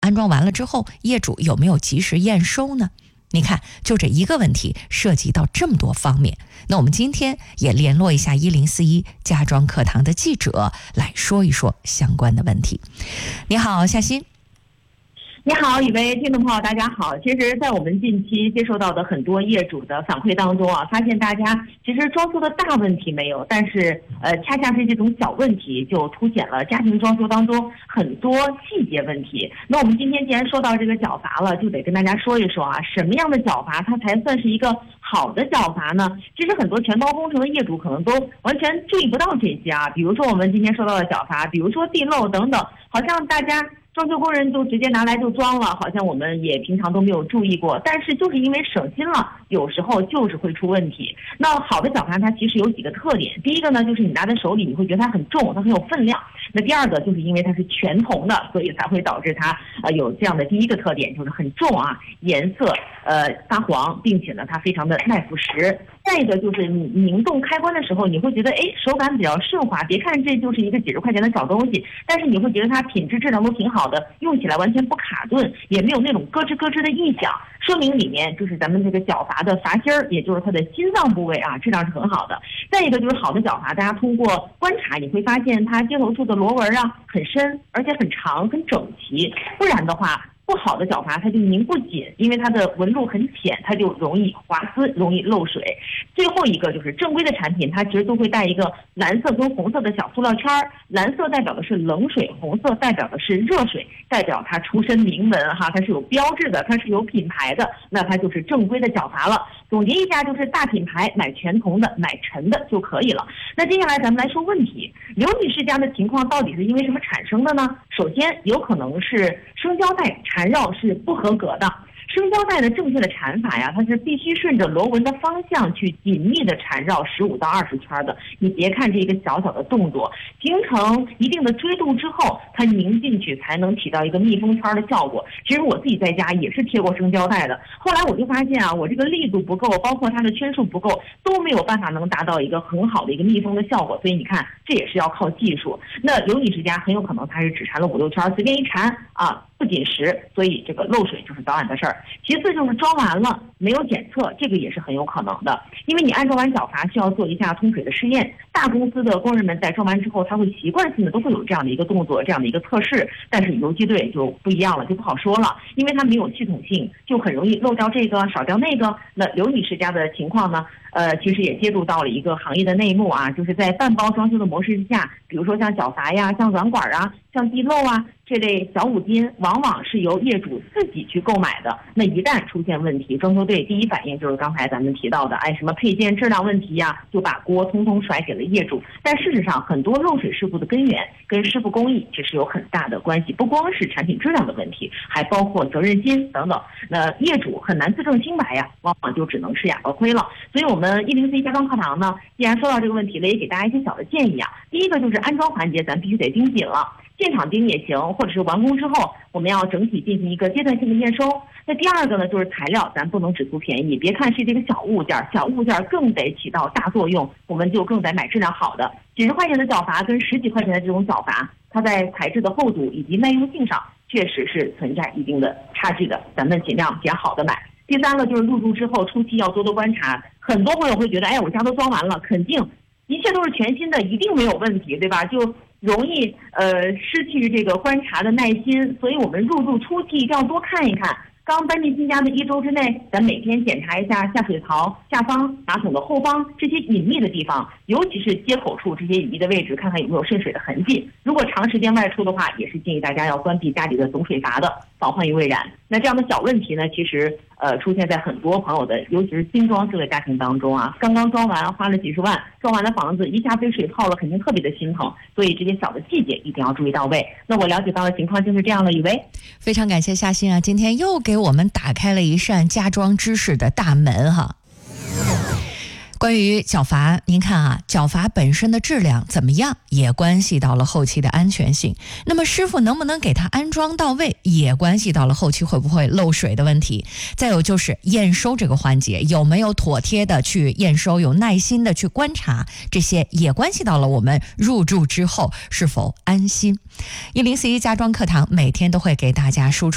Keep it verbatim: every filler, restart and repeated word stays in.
安装完了之后，业主有没有及时验收呢？你看，就这一个问题涉及到这么多方面。那我们今天也联络一下一零四一家装课堂的记者，来说一说相关的问题。你好，夏欣。 你好，雨薇，听众朋友，大家好。其实，在我们近期接受到的很多业主的反馈当中啊，发现大家其实装修的大问题没有，但是呃，恰恰是这种小问题就凸显了家庭装修当中很多细节问题。那我们今天既然说到这个角阀了，就得跟大家说一说啊，什么样的角阀它才算是一个好的角阀呢？其实很多全包工程的业主可能都完全注意不到这些啊，比如说我们今天说到的角阀，比如说地漏等等，好像大家装修工人就直接拿来就装了，好像我们也平常都没有注意过，但是就是因为省心了，有时候就是会出问题。那好的角阀它其实有几个特点，第一个呢就是你拿在手里你会觉得它很重，它很有分量。那第二个就是因为它是全铜的，所以才会导致它呃有这样的第一个特点，就是很重啊，颜色呃发黄，并且呢它非常的耐腐蚀。再一个就是你拧动开关的时候，你会觉得哎手感比较顺滑，别看这就是一个几十块钱的小东西，但是你会觉得它品质质量都挺好的，用起来完全不卡顿，也没有那种咯吱咯吱的异响，说明里面就是咱们这个角阀的阀芯儿，也就是它的心脏部位啊，质量是很好的。再一个就是好的角阀，大家通过观察你会发现它接头处的螺纹啊很深，而且很长很整齐，不然的话不好的角阀它就拧不紧，因为它的纹路很浅，它就容易滑丝，容易漏水。最后一个就是正规的产品，它其实都会带一个蓝色跟红色的小塑料圈儿，蓝色代表的是冷水，红色代表的是热水，代表它出身名门哈，它是有标志的，它是有品牌的，那它就是正规的角阀了。总结一下，就是大品牌买全铜的，买沉的就可以了。那接下来咱们来说问题，刘女士家的情况到底是因为什么产生的呢？首先有可能是生胶带缠绕是不合格的。生胶带的正确的缠法呀，它是必须顺着螺纹的方向去紧密的缠绕十五到二十圈的。你别看这个小小的动作，形成一定的锥度之后，它拧进去才能起到一个密封圈的效果。其实我自己在家也是贴过生胶带的，后来我就发现啊，我这个力度不够，包括它的圈数不够，都没有办法能达到一个很好的一个密封的效果。所以你看，这也是要靠技术。那刘女士家很有可能它是只缠了五六圈，随便一缠啊，不紧实，所以这个漏水就是早晚的事儿。其次就是装完了没有检测，这个也是很有可能的，因为你安装完角阀需要做一下通水的试验。大公司的工人们在装完之后，他会习惯性的都会有这样的一个动作，这样的一个测试。但是游击队就不一样了，就不好说了，因为它没有系统性，就很容易漏掉这个少掉那个。那刘女士家的情况呢，呃，其实也接触到了一个行业的内幕啊，就是在半包装修的模式之下，比如说像角阀呀、像软管啊、像地漏啊这类小五金，往往是由业主自己去购买的。那一旦出现问题，装修队第一反应就是刚才咱们提到的，哎，什么配件质量问题呀，就把锅通通甩给了业主。但事实上，很多漏水事故的根源跟师傅工艺其实有很大的关系，不光是产品质量的问题，还包括责任心等等。那业主很难自证清白呀，往往就只能吃哑巴亏了。所以我们一零四一家装课堂呢，既然说到这个问题了，也给大家一些小的建议啊。第一个就是安装环节，咱必须得盯紧了。现场盯也行，或者是完工之后，我们要整体进行一个阶段性的验收。那第二个呢，就是材料，咱不能只图便宜，别看是这个小物件，小物件更得起到大作用，我们就更得买质量好的。几十块钱的角阀跟十几块钱的这种角阀，它在材质的厚度以及耐用性上，确实是存在一定的差距的，咱们尽量捡好的买。第三个就是入住之后初期要多多观察，很多朋友会觉得，哎，我家都装完了，肯定一切都是全新的，一定没有问题，对吧？就容易呃失去这个观察的耐心，所以我们入住初期一定要多看一看。刚搬进新家的一周之内，咱每天检查一下下水槽下方、马桶的后方这些隐秘的地方，尤其是接口处这些隐秘的位置，看看有没有渗水的痕迹。如果长时间外出的话，也是建议大家要关闭家里的总水阀的，防患于未然。那这样的小问题呢，其实呃出现在很多朋友的，尤其是新装修的家庭当中啊，刚刚装完花了几十万，装完了房子一下被水泡了，肯定特别的心疼。所以这些小的细节一定要注意到位。那我了解到的情况就是这样了，雨薇。 非常感谢夏欣啊，今天又给我们打开了一扇家装知识的大门哈。关于角阀，您看啊，角阀本身的质量怎么样，也关系到了后期的安全性。那么师傅能不能给它安装到位，也关系到了后期会不会漏水的问题。再有就是验收这个环节，有没有妥帖的去验收，有耐心的去观察，这些也关系到了我们入住之后是否安心。一零四一家装课堂每天都会给大家输出